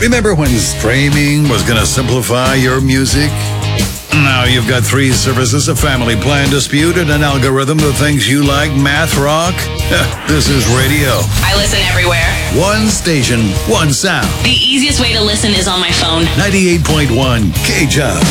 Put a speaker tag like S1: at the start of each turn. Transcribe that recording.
S1: Remember when streaming was going to simplify your music? Now you've got 3 services, a family plan dispute, and an algorithm that thinks you like math rock? This is radio.
S2: I listen everywhere.
S1: One station, one sound.
S2: The easiest way to listen is on my phone.
S1: 98.1 K-Job.